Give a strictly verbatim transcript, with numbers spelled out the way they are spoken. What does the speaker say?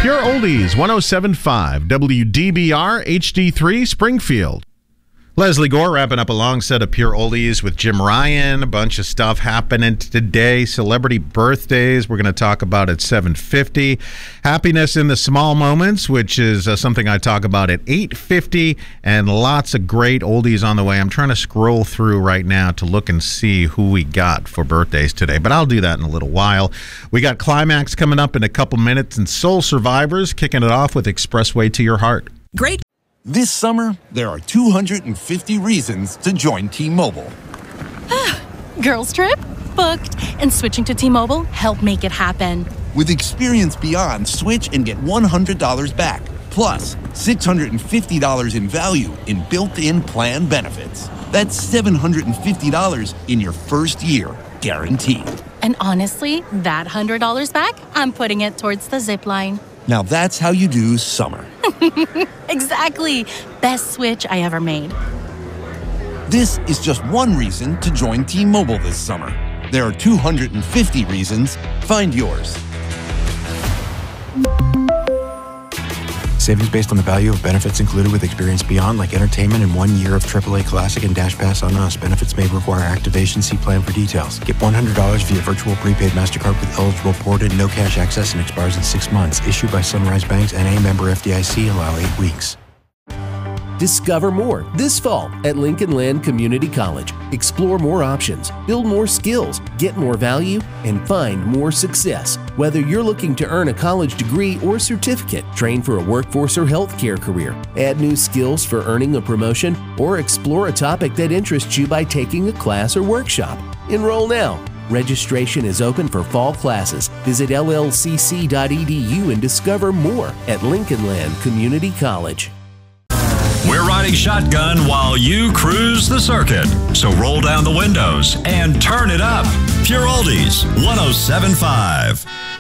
Pure Oldies, one oh seven point five, W D B R, H D three, Springfield. Leslie Gore wrapping up a long set of Pure Oldies with Jim Ryan. A bunch of stuff happening today. Celebrity birthdays we're going to talk about at seven fifty. Happiness in the small moments, which is uh, something I talk about at eight fifty. And lots of great oldies on the way. I'm trying to scroll through right now to look and see who we got for birthdays today. But I'll do that in a little while. We got Climax coming up in a couple minutes. And Soul Survivors kicking it off with Expressway to Your Heart. Great. This summer, there are two hundred fifty reasons to join T-Mobile. Girls trip? Booked. And switching to T-Mobile helped make it happen. With Experience Beyond, switch and get one hundred dollars back. Plus, six hundred fifty dollars in value in built-in plan benefits. That's seven hundred fifty dollars in your first year, guaranteed. And honestly, that one hundred dollars back, I'm putting it towards the zip line. Now that's how you do summer. Exactly. Best switch I ever made. This is just one reason to join T-Mobile this summer. There are two hundred fifty reasons. Find yours. Savings based on the value of benefits included with Experience Beyond, like entertainment and one year of triple A Classic and Dash Pass on us. Benefits may require activation. See plan for details. Get one hundred dollars via virtual prepaid MasterCard with eligible port and no cash access and expires in six months. Issued by Sunrise Banks N A, member F D I C. Allow eight weeks. Discover more this fall at Lincoln Land Community College. Explore more options, build more skills, get more value, and find more success. Whether you're looking to earn a college degree or certificate, train for a workforce or healthcare career, add new skills for earning a promotion, or explore a topic that interests you by taking a class or workshop. Enroll now. Registration is open for fall classes. Visit L L C C dot E D U and discover more at Lincoln Land Community College. We're riding shotgun while you cruise the circuit. So roll down the windows and turn it up. Pure Oldies, one oh seven point five.